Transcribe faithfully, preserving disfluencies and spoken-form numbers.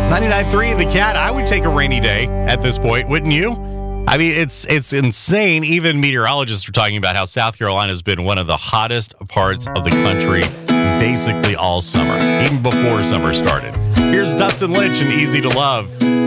ninety-nine point three The Cat. I would take a rainy day at this point, wouldn't you? I mean, it's it's insane. Even meteorologists are talking about how South Carolina has been one of the hottest parts of the country basically all summer, even before summer started. Here's Dustin Lynch and Easy to Love.